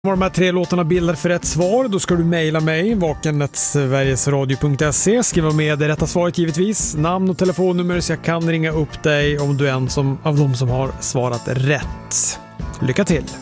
Vad de här 3 låtarna bildar för rätt svar, då ska du mejla mig vaken@sverigesradio.se, skriva med det rätta svaret givetvis, namn och telefonnummer så jag kan ringa upp dig om du är en av de som har svarat rätt. Lycka till!